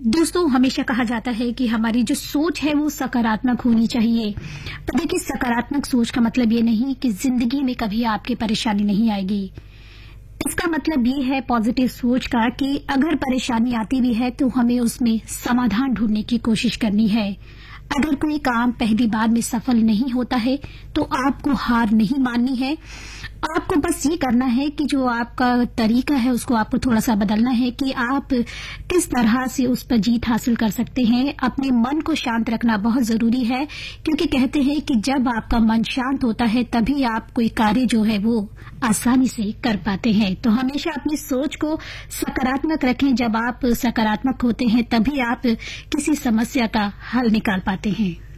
दोस्तों, हमेशा कहा जाता है कि हमारी जो सोच है वो सकारात्मक होनी चाहिए। पर देखिए, सकारात्मक सोच का मतलब ये नहीं कि जिंदगी में कभी आपकी परेशानी नहीं आएगी। इसका मतलब ये है पॉजिटिव सोच का कि अगर परेशानी आती भी है तो हमें उसमें समाधान ढूंढने की कोशिश करनी है। अगर कोई काम पहली बार में सफल नहीं होता है तो आपको हार नहीं माननी है। आपको बस ये करना है कि जो आपका तरीका है उसको आपको थोड़ा सा बदलना है कि आप किस तरह से उस पर जीत हासिल कर सकते हैं। अपने मन को शांत रखना बहुत जरूरी है, क्योंकि कहते हैं कि जब आपका मन शांत होता है तभी आप कोई कार्य जो है वो आसानी से कर पाते हैं। तो हमेशा अपनी सोच को सकारात्मक रखें। जब आप सकारात्मक होते हैं तभी आप किसी समस्या का हल निकाल पाते हैं।